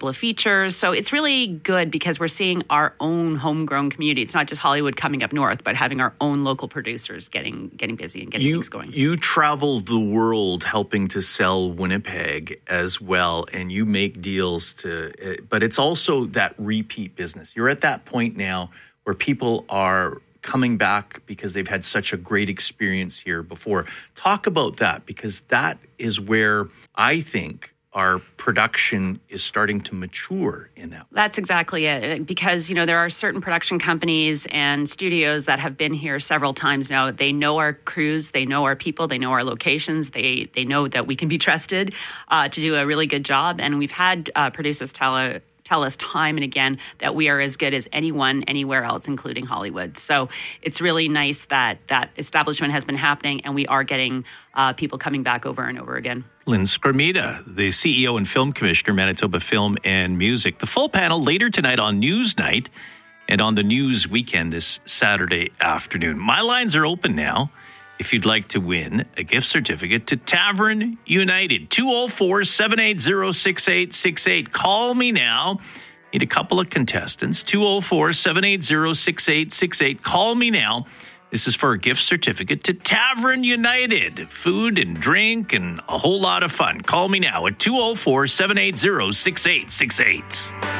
couple of features. So it's really good because we're seeing our own homegrown community. It's not just Hollywood coming up north, but having our own local producers getting busy and getting things going. You travel the world helping to sell Winnipeg as well, and you make deals but it's also that repeat business. You're at that point now where people are coming back because they've had such a great experience here before. Talk about that, because that is where I think our production is starting to mature in that. That's exactly it. Because, there are certain production companies and studios that have been here several times now. They know our crews, they know our people, they know our locations, they know that we can be trusted to do a really good job. And we've had producers tell us time and again that we are as good as anyone anywhere else, including Hollywood. So it's really nice that establishment has been happening, and we are getting people coming back over and over again. Lynn Skrmita, the CEO and Film Commissioner, Manitoba Film and Music. The full panel later tonight on Newsnight and on the News Weekend this Saturday afternoon. My lines are open now. If you'd like to win a gift certificate to Tavern United, 204-780-6868. Call me now. Need a couple of contestants. 204-780-6868. Call me now. This is for a gift certificate to Tavern United. Food and drink and a whole lot of fun. Call me now at 204-780-6868.